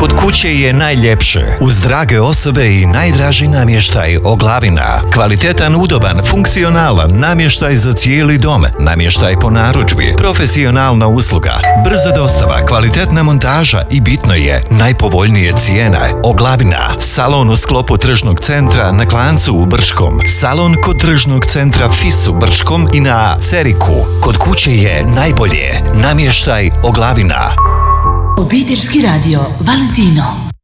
Kod kuće je najljepše, uz drage osobe i najdraži namještaj Oglavina. Kvalitetan, udoban, funkcionalan namještaj za cijeli dom, namještaj po narudžbi, profesionalna usluga, brza dostava, kvalitetna montaža i bitno je, najpovoljnije cijene. Oglavina, salon u sklopu tržnog centra na Klancu u Brčkom, salon kod tržnog centra FIS u Brčkom i na Ceriku. Kod kuće je najbolje, namještaj Oglavina. Obiteljski radio Valentino.